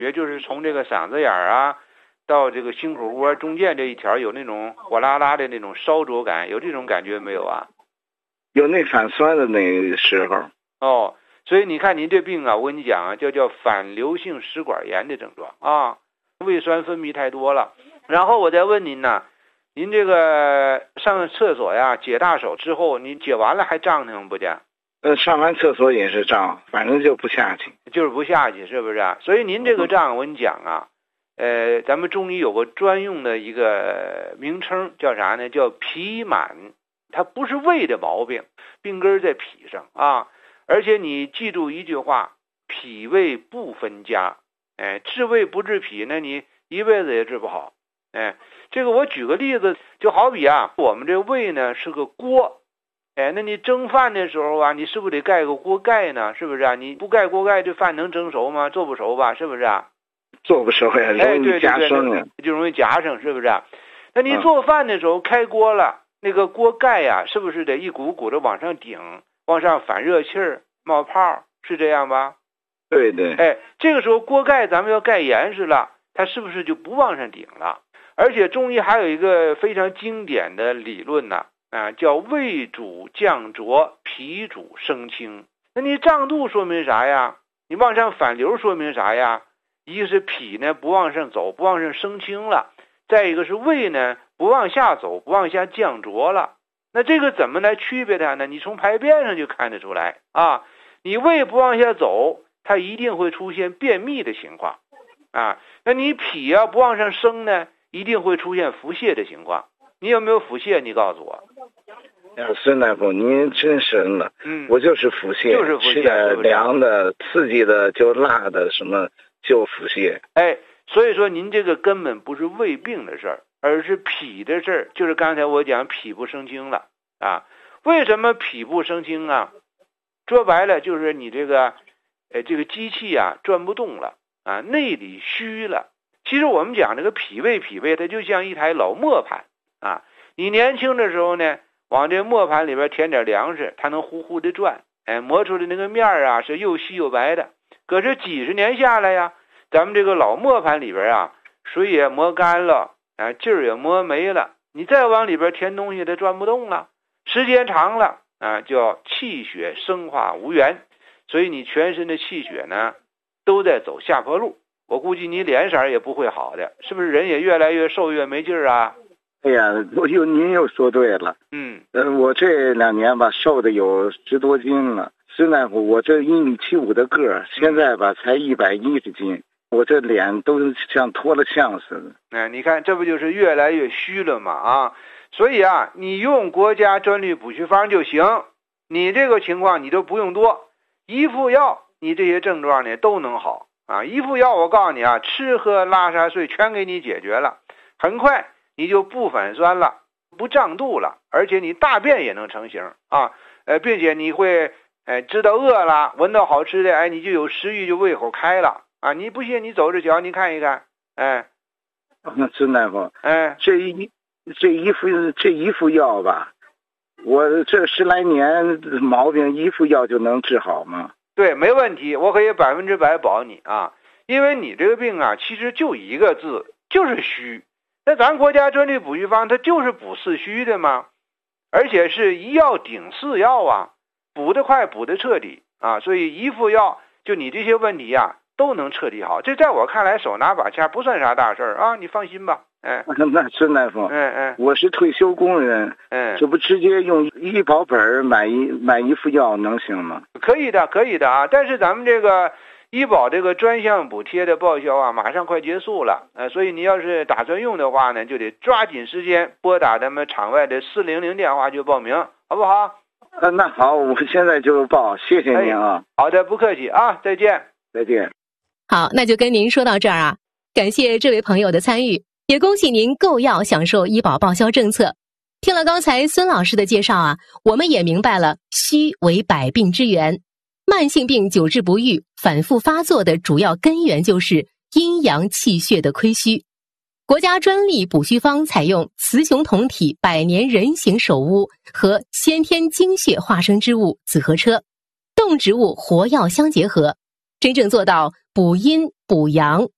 也就是从这个嗓子眼啊到这个心口窝中间这一条有那种火辣辣的那种烧灼感，有这种感觉没有啊？ 有那反酸的那时候。 哦，所以你看您这病啊，我跟你讲啊，叫反流性食管炎的症状啊，胃酸分泌太多了。然后我再问您呢，您这个上厕所呀，解大手之后，你解完了还胀腾不的？ 上完厕所也是胀，反正就不下去， 就是不下去，是不是啊？所以您这个胀，我跟你讲啊，咱们中医有个专用的一个名称，叫啥呢？叫脾满，它不是胃的毛病，病根在脾上啊。而且你记住一句话，脾胃不分家，治胃不治脾呢，你一辈子也治不好。这个我举个例子，就好比啊，我们这胃呢是个锅，那你蒸饭的时候啊，你是不是得盖个锅盖呢？是不是啊？你不盖锅盖，这饭能蒸熟吗？做不熟吧？是不是啊？ 做不熟呀，容易夹生呀， 就容易夹生，是不是啊？那你做饭的时候开锅了，那个锅盖呀，是不是得一股股的往上顶，往上反热气儿，冒泡，是这样吧？ 对对。 这个时候锅盖咱们要盖严实了，它是不是就不往上顶了？而且中医还有一个非常经典的理论呢，叫胃主降浊，脾主升清。那你胀肚说明啥呀？你往上反流说明啥呀？一个是脾呢不往上走，不往上升清了，再一个是胃呢不往下走，不往下降浊了。那这个怎么来区别它呢？你从排便上就看得出来啊。你胃不往下走，它一定会出现便秘的情况啊。那你脾不往上升呢，一定会出现腹泻的情况。你有没有腹泻？你告诉我。 孙大夫，您真神了。我就是腹泻， 就是腹泻， 吃点凉的、刺激的，就辣的什么就腹泻。 所以说您这个根本不是胃病的事儿，而是脾的事儿。就是刚才我讲脾不升清了啊。为什么脾不升清啊？说白了就是你这个机器啊转不动了啊，内里虚了。其实我们讲这个脾胃它就像一台老磨盘啊。你年轻的时候呢，往这磨盘里边填点粮食，它能呼呼的转，磨出的那个面啊是又细又白的。可是几十年下来呀，咱们这个老磨盘里边啊，水也磨干了，劲儿也磨没了，你再往里边填东西它转不动了，时间长了叫气血生化无源，所以你全身的气血呢都在走下坡路。我估计你脸色也不会好的，是不是人也越来越瘦越没劲儿啊？ 哎呀，您又说对了。我这2年吧瘦的有10多斤了。孙大夫，我这1.75米的个儿，现在吧才110斤，我这脸都像脱了相似的。 你看这不就是越来越虚了吗？啊，所以啊，你用国家专利补虚方就行。你这个情况你都不用多，一副药你这些症状呢都能好啊。一副药我告诉你啊，吃喝拉撒睡全给你解决了，很快你就不反酸了，不胀肚了，而且你大便也能成型啊，并且你会知道饿了，闻到好吃的，你就有食欲，就胃口开了啊。你不信你走着瞧，你看一看。 孙大夫，这一副药吧，我这10来年毛病一副药就能治好吗？ 对，没问题，我可以100%保你啊。因为你这个病啊，其实就一个字，就是虚。那咱国家专利补虚方它就是补四虚的嘛，而且是一药顶4药啊，补得快，补得彻底啊。所以一副药就你这些问题啊都能彻底好，这在我看来手拿把掐，不算啥大事啊，你放心吧。 那孙大夫，我是退休工人，这不直接用医保本买一副药能行吗？ 可以的啊，但是咱们这个医保这个专项补贴的报销啊，马上快结束了，所以你要是打算用的话呢，就得抓紧时间拨打咱们场外的400电话就报名，好不好？ 那好，我现在就报，谢谢您啊。 好的，不客气啊，再见。 再见。 好，那就跟您说到这儿啊，感谢这位朋友的参与，也恭喜您购药享受医保报销政策。听了刚才孙老师的介绍啊，我们也明白了虚为百病之源，慢性病久治不愈，反复发作的主要根源就是阴阳气血的亏虚。国家专利补虚方采用雌雄同体百年人形首乌和先天精血化生之物紫河车，动植物活药相结合，真正做到补阴补阳